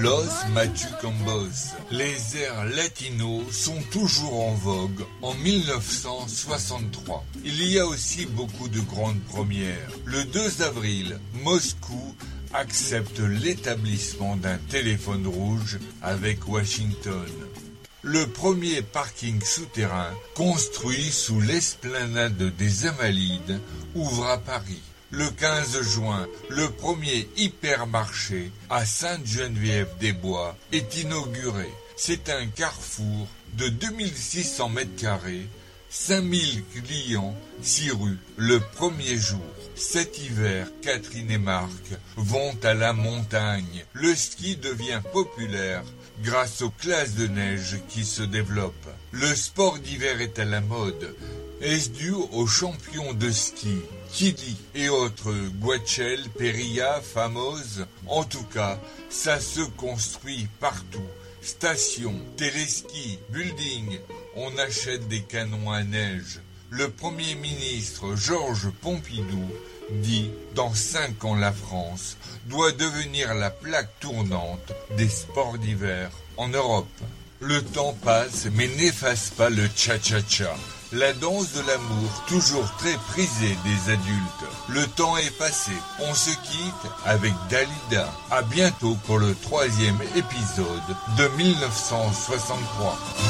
Los Machucambos. Les airs latinos sont toujours en vogue en 1963. Il y a aussi beaucoup de grandes premières. Le 2 avril, Moscou accepte l'établissement d'un téléphone rouge avec Washington. Le premier parking souterrain, construit sous l'esplanade des Invalides, ouvre à Paris. Le 15 juin, le premier hypermarché à Sainte-Geneviève-des-Bois est inauguré. C'est un carrefour de 2600 mètres carrés, 5000 clients, 6 rues, le premier jour. Cet hiver, Catherine et Marc vont à la montagne. Le ski devient populaire grâce aux classes de neige qui se développent. Le sport d'hiver est à la mode. Est-ce dû aux champions de ski, Kili et autres, Guachel, Perilla, Famoz? En tout cas, ça se construit partout. Stations, téléskis, buildings, on achète des canons à neige. Le Premier ministre Georges Pompidou dit « Dans 5 ans, la France doit devenir la plaque tournante des sports d'hiver en Europe. » Le temps passe mais n'efface pas le cha-cha-cha. La danse de l'amour, toujours très prisée des adultes. Le temps est passé, on se quitte avec Dalida. À bientôt pour le 3e épisode de 1963.